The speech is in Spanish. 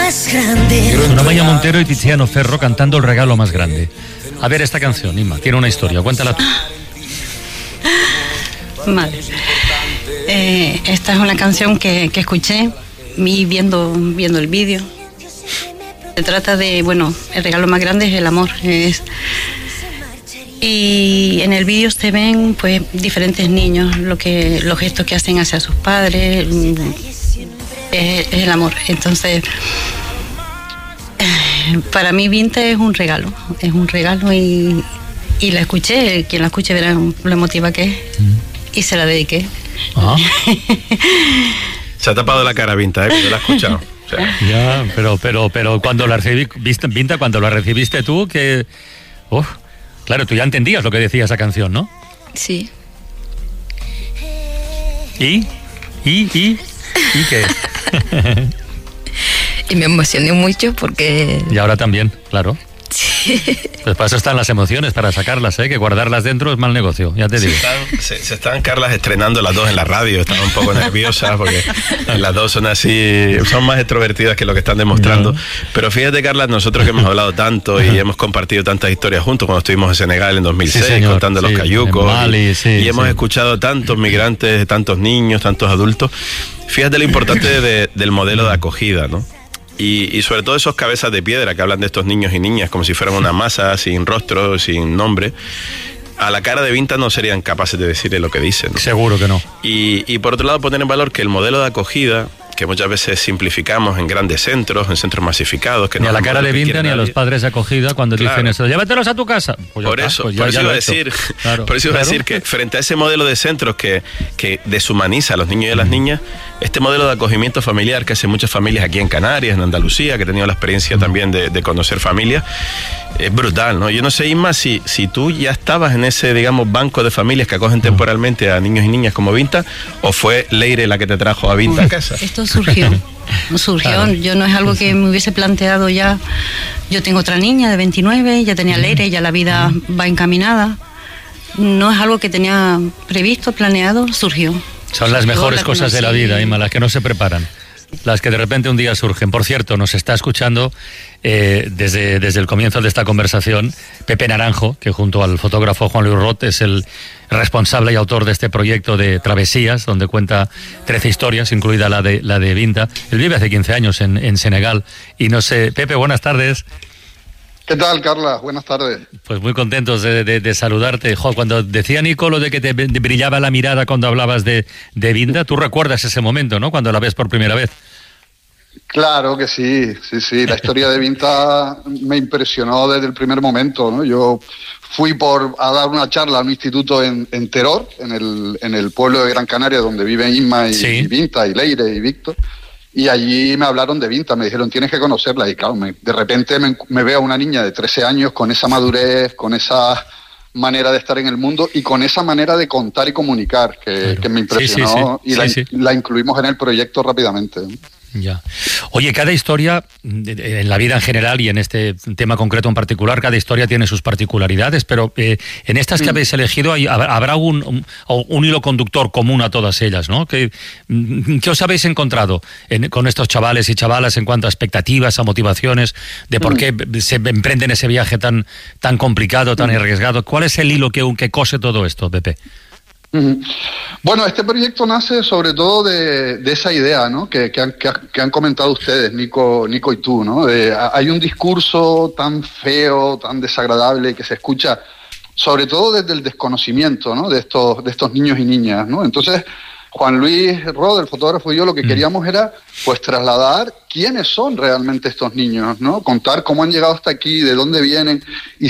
más grande. Son Amaia Montero y Tiziano Ferro cantando El regalo más grande. A ver, esta canción, Inma, tiene una historia, cuéntala tú. Vale. Esta es una canción que escuché viendo el vídeo. Se trata de, bueno, el regalo más grande es el amor. Y en el vídeo se ven pues diferentes niños, los gestos que hacen hacia sus padres, es el amor. Entonces, para mí Vinta es un regalo y la escuché, quien la escuche verá lo emotiva que es, y se la dediqué. Se ha tapado la cara Vinta, cuando la has escuchado. O sea. Ya, pero cuando la recibiste, Vinta, cuando la recibiste tú, que... claro, tú ya entendías lo que decía esa canción, ¿no? Sí. ¿Y qué? Y me emocioné mucho porque... Y ahora también, claro. Sí. Pues para eso están las emociones, para sacarlas, que guardarlas dentro es mal negocio, ya te digo. Se están, Carlas, estrenando las dos en la radio, están un poco nerviosas porque las dos son así, son más extrovertidas que lo que están demostrando. Pero fíjate, Carlas, nosotros que hemos hablado tanto y hemos compartido tantas historias juntos cuando estuvimos en Senegal en 2006, sí, contando los cayucos, Mali, y hemos escuchado tantos migrantes, tantos niños, tantos adultos. Fíjate lo importante del modelo de acogida, ¿no? Y sobre todo esos cabezas de piedra que hablan de estos niños y niñas como si fueran una masa, sin rostro, sin nombre. A la cara de Vinta no serían capaces de decirle lo que dicen, ¿no? Seguro que no. Y por otro lado poner en valor que el modelo de acogida, que muchas veces simplificamos en grandes centros, en centros masificados... que ni no a la cara de Vinta ni a los padres de acogida cuando dicen eso, llévatelos a tu casa. Pues por eso iba a decir, que frente a ese modelo de centros que deshumaniza a los niños y a las niñas, este modelo de acogimiento familiar que hacen muchas familias aquí en Canarias, en Andalucía, que he tenido la experiencia también de conocer familias, es brutal, ¿no? Yo no sé, Inma, si tú ya estabas en ese, digamos, banco de familias que acogen temporalmente a niños y niñas como Vinta, o fue Leire la que te trajo a Vinta a casa. Esto surgió, claro. Yo no es algo que me hubiese planteado ya. Yo tengo otra niña de 29, ya tenía Leire, ya la vida va encaminada. No es algo que tenía previsto, planeado, surgió. Son las mejores cosas de la vida, Inma, las que no se preparan. Las que de repente un día surgen. Por cierto, nos está escuchando desde el comienzo de esta conversación Pepe Naranjo, que junto al fotógrafo Juan Luis Roth es el responsable y autor de este proyecto de Travesías, donde cuenta 13 historias, incluida la de Vinta. Él vive hace 15 años en Senegal. Y no sé, Pepe, buenas tardes. ¿Qué tal, Carla? Buenas tardes. Pues muy contentos de saludarte. Cuando decía Nico lo de que te brillaba la mirada cuando hablabas de Vinta, tú recuerdas ese momento, ¿no? Cuando la ves por primera vez. Claro que sí. La historia de Vinta me impresionó desde el primer momento, ¿no? Yo fui a dar una charla a un instituto en Teror, en el pueblo de Gran Canaria, donde viven Inma y Vinta, y Leire y Víctor. Y allí me hablaron de Vinta, me dijeron, tienes que conocerla. Y claro, de repente me veo a una niña de 13 años con esa madurez, con esa manera de estar en el mundo y con esa manera de contar y comunicar que me impresionó. La incluimos en el proyecto rápidamente. Ya. Oye, cada historia, en la vida en general y en este tema concreto en particular, cada historia tiene sus particularidades, pero en estas que habéis elegido habrá un hilo conductor común a todas ellas, ¿no? ¿Qué os habéis encontrado con estos chavales y chavalas en cuanto a expectativas, a motivaciones, de por qué se emprenden ese viaje tan complicado, tan arriesgado? ¿Cuál es el hilo que cose todo esto, Pepe? Bueno, este proyecto nace sobre todo de esa idea, ¿no? que han comentado ustedes, Nico y tú, ¿no? Hay un discurso tan feo, tan desagradable que se escucha, sobre todo desde el desconocimiento, ¿no? de estos niños y niñas, ¿no? Entonces, Juan Luis Roth, el fotógrafo, y yo lo que queríamos era pues trasladar quiénes son realmente estos niños, ¿no? Contar cómo han llegado hasta aquí, de dónde vienen, y